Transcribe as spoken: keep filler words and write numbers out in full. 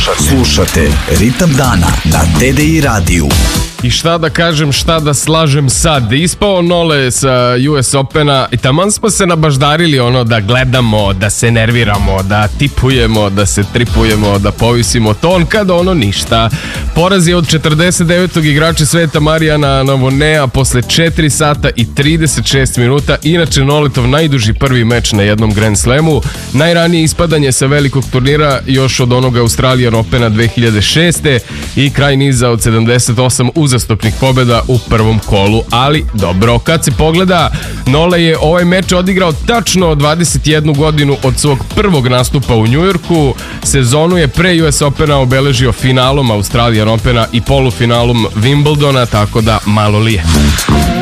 Slušate Ritam dana na T D I radiju. I šta da kažem, šta da slažem sad. Ispao Nole sa U S Opena i taman smo se nabaždarili ono da gledamo, da se nerviramo, da tipujemo, da se tripujemo, da povisimo ton, kada ono ništa. Poraz je od četrdeset devetog igrača sveta Marijana Navonea posle četiri sata i trideset šest minuta. Inače Noletov najduži prvi meč na jednom Grand Slamu. Najranije ispadanje sa velikog turnira još od onoga Australian Opena dve hiljade šeste i kraj niza od sedamdeset osam uzastopnih pobjeda u prvom kolu, ali dobro, kad se pogleda, Nole je ovaj meč odigrao tačno dvadeset jednu godinu od svog prvog nastupa u Njujorku. Sezonu je pre U S Opena obeležio finalom Australian Opena i polufinalom Wimbledona, tako da malo li je.